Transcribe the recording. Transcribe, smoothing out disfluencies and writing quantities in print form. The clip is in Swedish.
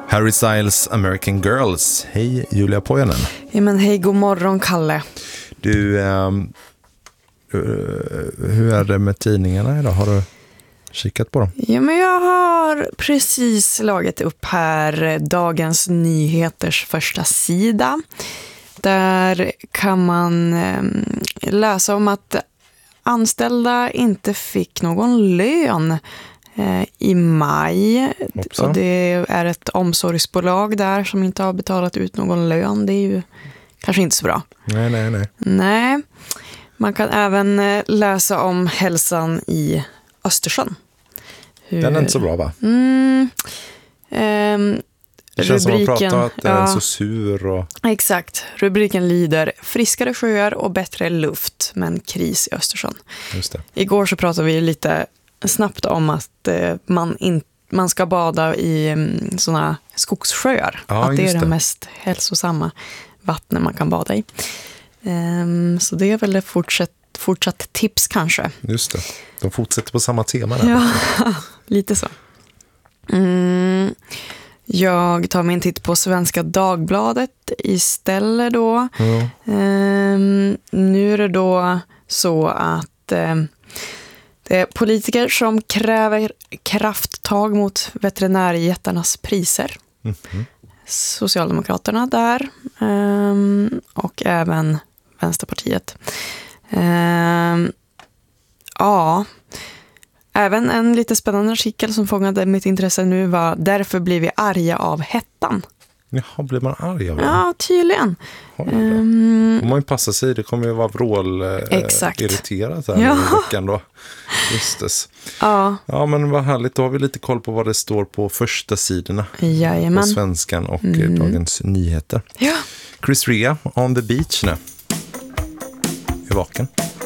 Harry Styles American Girls. Hej Julia Pojanen. Ja, men hej, god morgon Kalle. Du, hur är det med tidningarna idag? Har du kikat på dem? Ja, men jag har precis slagit upp här Dagens Nyheters första sida. Där kan man läsa om att anställda inte fick någon lön i maj. Så det är ett omsorgsbolag där som inte har betalat ut någon lön. Det är ju kanske inte så bra. Nej. Man kan även läsa om hälsan i Östersjön. Den är inte så bra, va? Det känns som att prata att den är så sur. Och... Exakt. Rubriken lyder: friskare sjöar och bättre luft, men kris i Östersjön. Just det. Igår så pratade vi lite snabbt om att man ska bada i såna skogssjöar. Att det är det mest hälsosamma vattnet man kan bada i. Så det är väl ett fortsatt tips kanske. Just det. De fortsätter på samma tema där. Ja, lite så. Jag tar min titt på Svenska Dagbladet istället då. Nu är det då så att det är politiker som kräver krafttag mot veterinärjättarnas priser. Socialdemokraterna där och även Vänsterpartiet. Även en lite spännande artikel som fångade mitt intresse nu var: därför blir vi arga av hettan. Jaha, blir man arg av det? Ja, tydligen. Om man ju passar sig, det kommer ju vara irriterat här i veckan då. Just det. Ja, men vad härligt. Då har vi lite koll på vad det står på första sidorna. Jajamän. På Svenskan och Dagens Nyheter. Ja. Chris Rea on the beach nu. Är vaken.